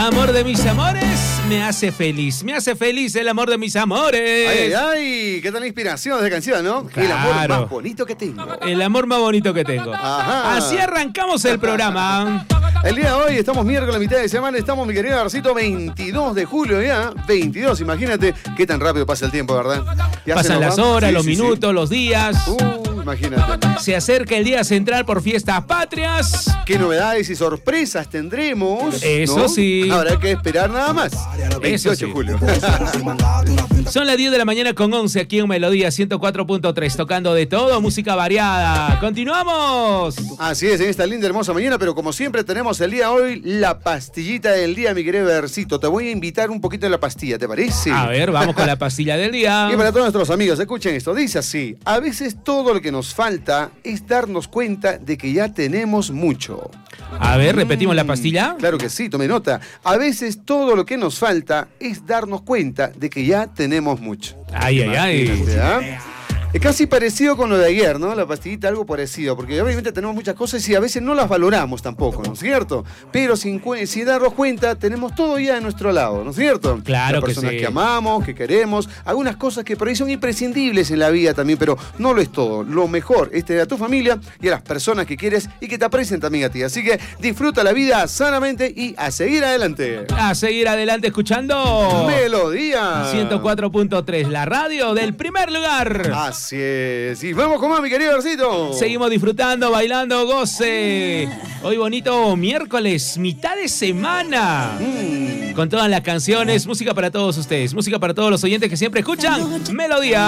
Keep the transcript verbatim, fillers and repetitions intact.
amor de mis amores me hace feliz. Me hace feliz el amor de mis amores. Ay, ay, ay, qué tal la inspiración de canción, ¿no? Claro. El amor más bonito que tengo. El amor más bonito que tengo. Ajá. Así arrancamos el programa. El día de hoy estamos miércoles, mitad de semana, estamos, mi querido Garcito, veintidós de julio ya, veintidós, imagínate qué tan rápido pasa el tiempo, ¿verdad? Ya Pasan las horas, sí, los sí, minutos, sí. los días. Uh, imagínate. Se acerca el día central por fiestas patrias. ¿Qué novedades y sorpresas tendremos? Eso ¿no? sí. Habrá que esperar nada más. veintiocho sí. de julio. Son las diez de la mañana con once aquí en Melodía ciento cuatro punto tres, tocando de todo, música variada. ¡Continuamos! Así es, en esta linda, hermosa mañana, pero como siempre tenemos el día de hoy la pastillita del día, mi querido Versito. Te voy a invitar un poquito de la pastilla, ¿te parece? A ver, vamos con la pastilla del día. Y para todos nuestros amigos, escuchen esto, dice así: a veces todo lo que nos falta es darnos cuenta de que ya tenemos mucho. A ver, repetimos la pastilla. Claro que sí, tome nota. A veces todo lo que nos falta es darnos cuenta de que ya tenemos mucho. Ay, ay, ay. Imagínate, ¿ah? Es casi parecido con lo de ayer, ¿no? La pastillita, algo parecido, porque obviamente tenemos muchas cosas y a veces no las valoramos tampoco, ¿no es cierto? Pero sin, sin darnos cuenta, tenemos todo ya de nuestro lado, ¿no es cierto? Claro Las que personas sí. que amamos, que queremos, algunas cosas que por ahí son imprescindibles en la vida también, pero no lo es todo. Lo mejor es tener a tu familia y a las personas que quieres y que te aprecien también a ti. Así que disfruta la vida sanamente y a seguir adelante. A seguir adelante escuchando Melodía ciento cuatro punto tres, la radio del primer lugar. Así es. Y vamos con más, mi querido Garcito. Seguimos disfrutando, bailando, goce. Hoy bonito miércoles, mitad de semana. Mm. Con todas las canciones, música para todos ustedes, música para todos los oyentes que siempre escuchan Melodía.